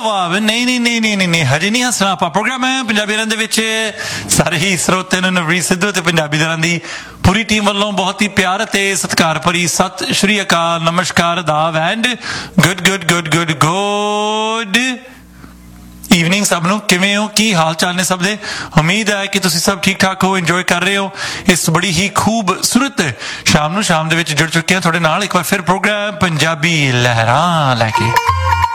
ਵਾਹ ਨਹੀਂ ਹਜੇ ਨਹੀਂ ਹੱਸਣਾ ਆਪਾਂ ਪ੍ਰੋਗਰਾਮ ਹੈ ਪੰਜਾਬੀ ਰਨ ਦੇ ਵਿੱਚ ਸਾਰੇ ਹੀ ਸਰੋਤਿਆਂ ਨੂੰ ਨਵਰੀਤ ਸਿੱਧੂ ਤੇ ਪੰਜਾਬੀ ਰਨ ਦੀ ਪੂਰੀ ਟੀਮ ਵੱਲੋਂ ਬਹੁਤ ਹੀ ਪਿਆਰ ਅਤੇ ਸਤਿਕਾਰ ਭਰੀ ਸਤਿ ਸ਼੍ਰੀ ਅਕਾਲ ਨਮਸਕਾਰ ਆਦਾਬ ਐਂਡ ਗੁੱਡ ਈਵਨਿੰਗ ਸਭ ਨੂੰ ਕਿਵੇਂ ਹੋ ਕੀ ਹਾਲ ਚਾਲ ਨੇ ਸਭ ਦੇ ਉਮੀਦ ਹੈ ਕਿ ਤੁਸੀਂ ਸਭ ਠੀਕ ਠਾਕ ਹੋ ਇੰਜੋਏ ਕਰ ਰਹੇ ਹੋ ਇਸ ਬੜੀ ਹੀ ਖੂਬਸੂਰਤ ਸ਼ਾਮ ਦੇ ਵਿੱਚ ਜੁੜ ਚੁੱਕੇ ਹਾਂ ਤੁਹਾਡੇ ਨਾਲ ਇੱਕ ਵਾਰ ਫਿਰ ਪ੍ਰੋਗਰਾਮ ਪੰਜਾਬੀ ਲਹਿਰਾਂ ਲੈ ਕੇ